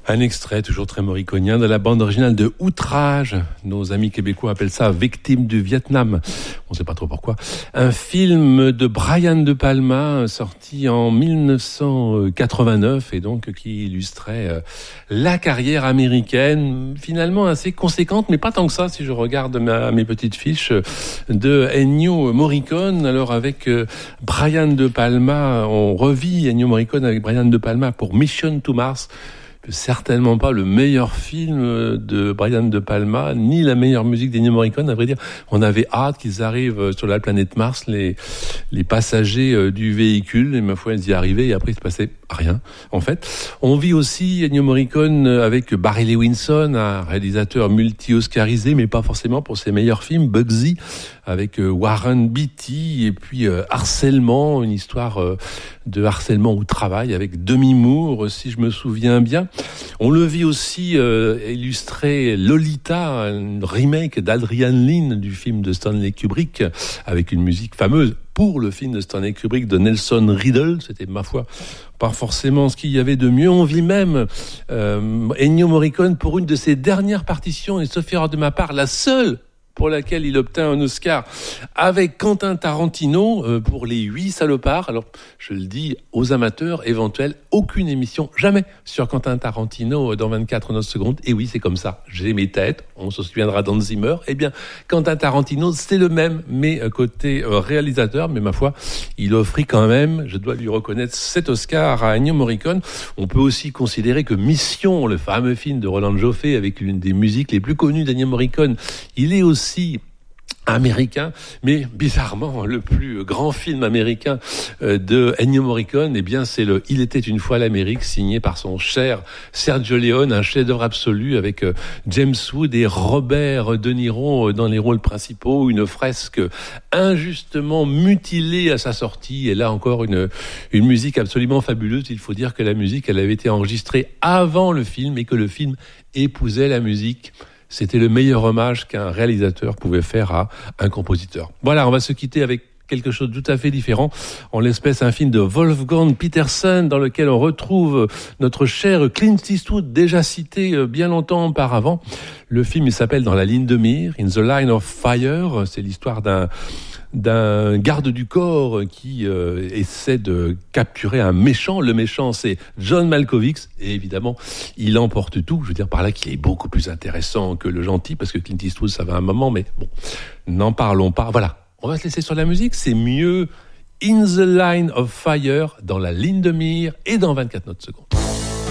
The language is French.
Un extrait toujours très morriconien de la bande originale de Outrage. Nos amis québécois appellent ça Victime du Vietnam. On ne sait pas trop pourquoi. Un film de Brian De Palma sorti en 1989 et donc qui illustrait la carrière américaine finalement assez conséquente, mais pas tant que ça si je regarde mes petites fiches de Ennio Morricone. Alors avec Brian De Palma, on revit Ennio Morricone avec Brian De Palma pour Mission to Mars. Certainement pas le meilleur film de Brian De Palma, ni la meilleure musique d'Ennio Morricone. À vrai dire, on avait hâte qu'ils arrivent sur la planète Mars, les passagers du véhicule, et ma foi, ils y arrivaient, et après, il se passait rien, en fait. On vit aussi Ennio Morricone avec Barry Levinson, un réalisateur multi-oscarisé, mais pas forcément pour ses meilleurs films, Bugsy, avec Warren Beatty, et puis Harcèlement, une histoire de harcèlement au travail, avec Demi Moore, si je me souviens bien. On le vit aussi illustrer Lolita, un remake d'Adrian Lyne du film de Stanley Kubrick, avec une musique fameuse pour le film de Stanley Kubrick de Nelson Riddle. C'était, ma foi, pas forcément ce qu'il y avait de mieux. On vit même Ennio Morricone pour une de ses dernières partitions, et sauf erreur de ma part, la seule pour laquelle il obtint un Oscar, avec Quentin Tarantino pour Les 8 salopards. Alors, je le dis aux amateurs éventuels, aucune émission, jamais, sur Quentin Tarantino dans 24 notes secondes. Et oui, c'est comme ça, j'ai mes têtes, on se souviendra d'Hans Zimmer. Eh bien, Quentin Tarantino, c'est le même, mais côté réalisateur, mais ma foi, il offrit quand même, je dois lui reconnaître, cet Oscar à Ennio Morricone. On peut aussi considérer que Mission, le fameux film de Roland Joffé, avec l'une des musiques les plus connues d'Ennio Morricone, il est aussi américain, mais bizarrement, le plus grand film américain de Ennio Morricone, eh bien, c'est le Il était une fois l'Amérique, signé par son cher Sergio Leone, un chef-d'œuvre absolu avec James Wood et Robert De Niro dans les rôles principaux, une fresque injustement mutilée à sa sortie, et là encore une musique absolument fabuleuse. Il faut dire que la musique, elle avait été enregistrée avant le film et que le film épousait la musique. C'était le meilleur hommage qu'un réalisateur pouvait faire à un compositeur. Voilà, on va se quitter avec quelque chose de tout à fait différent. En l'espèce, un film de Wolfgang Petersen dans lequel on retrouve notre cher Clint Eastwood, déjà cité bien longtemps auparavant. Le film, il s'appelle Dans la ligne de mire, In the Line of Fire. C'est l'histoire d'un garde du corps qui essaie de capturer un méchant. Le méchant, c'est John Malkovich, et évidemment, il emporte tout. Je veux dire par là qu'il est beaucoup plus intéressant que le gentil, parce que Clint Eastwood, ça va un moment, mais bon, n'en parlons pas. Voilà, on va se laisser sur la musique, c'est mieux. In the Line of Fire, dans la ligne de mire, et dans 24 notes secondes.